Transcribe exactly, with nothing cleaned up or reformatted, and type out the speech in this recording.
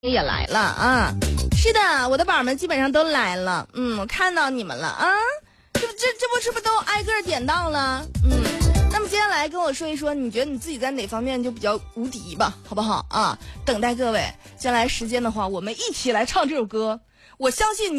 也来了啊！是的，我的宝们基本上都来了。嗯，我看到你们了啊！这这这不这不都挨个点到了？嗯，那么接下来跟我说一说，你觉得你自己在哪方面就比较无敌吧，好不好啊？等待各位，接下来时间的话，我们一起来唱这首歌。我相信你。